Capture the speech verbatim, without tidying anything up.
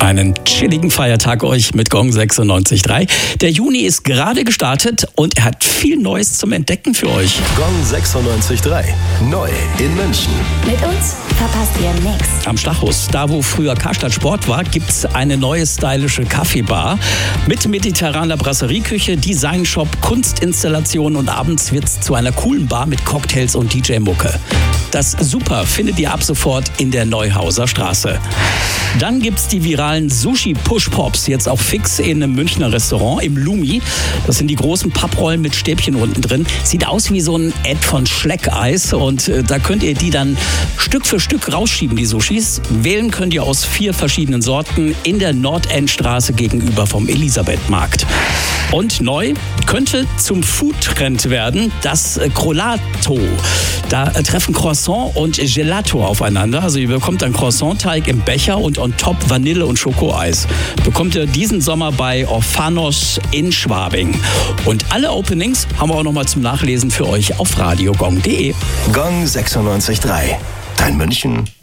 einen chilligen Feiertag euch mit Gong sechsundneunzig Komma drei. Der Juni ist gerade gestartet und er hat viel Neues zum Entdecken für euch. Gong sechsundneunzig Komma drei. Neu in München. Mit uns verpasst ihr nichts. Am Stachus, da wo früher Karstadt Sport war, gibt's eine neue stylische Kaffeebar mit mediterraner Brasserieküche, Designshop, Kunstinstallationen und abends wird's zu einer coolen Bar mit Cocktails und D J-Mucke. Das Super findet ihr ab sofort in der Neuhauser Straße. Dann gibt's die viralen Sushi-Push-Pops, jetzt auch fix in einem Münchner Restaurant im Lumi. Das sind die großen Papprollen mit Stäbchen unten drin. Sieht aus wie so ein Ed von Schleckeis und äh, da könnt ihr die dann Stück für Stück rausschieben, die Sushis. Wählen könnt ihr aus vier verschiedenen Sorten in der Nordendstraße gegenüber vom Elisabethmarkt. Und neu könnte zum Foodtrend werden das äh, Crolato. Da äh, treffen Croissant und Gelato aufeinander. Also ihr bekommt einen Croissant-Teig im Becher und on top Vanille- und Schokoeis. Bekommt ihr diesen Sommer bei Orphanos in Schwabing. Und alle Openings haben wir auch nochmal zum Nachlesen für euch auf radiogong punkt de. Gong sechsundneunzig Komma drei. Dein München